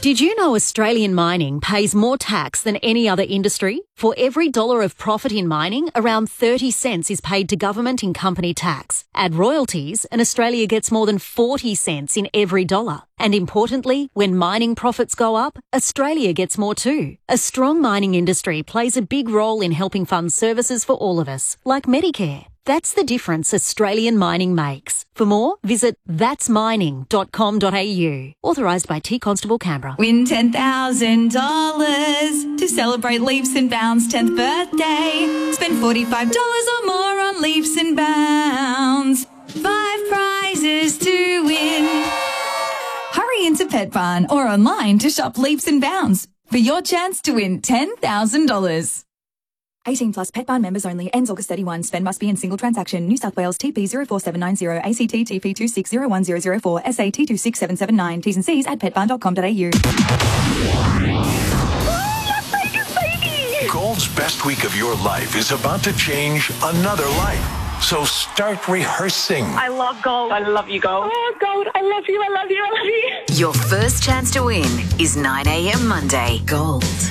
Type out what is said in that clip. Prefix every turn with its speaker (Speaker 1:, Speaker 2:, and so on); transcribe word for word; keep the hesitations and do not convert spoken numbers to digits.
Speaker 1: Did you know Australian mining pays more tax than any other industry? For every dollar of profit in mining, around thirty cents is paid to government in company tax. Add royalties, and Australia gets more than forty cents in every dollar. And importantly, when mining profits go up, Australia gets more too. A strong mining industry plays a big role in helping fund services for all of us, like Medicare. That's the difference Australian mining makes. For more, visit thats mining dot com dot a u. Authorised by T Constable Canberra.
Speaker 2: Win ten thousand dollars to celebrate Leaps and Bounds' tenth birthday. Spend forty-five dollars or more on Leaps and Bounds. Five prizes to win. Hurry into Pet Barn or online to shop Leaps and Bounds for your chance to win ten thousand dollars.
Speaker 3: eighteen plus Pet Barn members only. Ends August thirty-first. Spend must be in single transaction. New South Wales T P zero four seven nine zero, A C T T P two six zero one zero zero four, S A T two six seven seven nine. T's and C's at pet barn dot com dot a u.
Speaker 4: Gold's best week of your life is about to change another life. So start rehearsing.
Speaker 5: I love Gold. I love you, Gold. Oh, Gold, I love you, I love you, I love you.
Speaker 6: Your first chance to win is nine a.m. Monday. Gold.